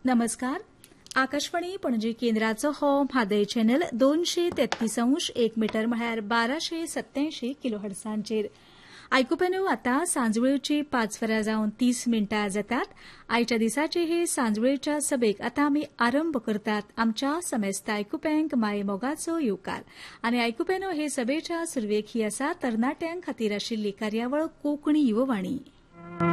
नमस्कार. आकाशवाणी पणजी केंद्राचो हो Mhadei channel 233.1 metre म्हळ्यार 1287 किलोहर्ट्झांचेर. आयकुपेनो आतां सांजवेळची 5:30 जातात. आयच्या दिसाचे हे सांजवेळच्या सभेक आतां आमी आरंभ करतात. आमच्या समेस्त आयकुप्यांक माय मोगाचो येवकार. आनी आयकुपेनो हे सभेच्या सुरवेक ही आसा तरणाट्यांक खातीर आशिल्ली कार्यावळ कोंकणी युववाणी.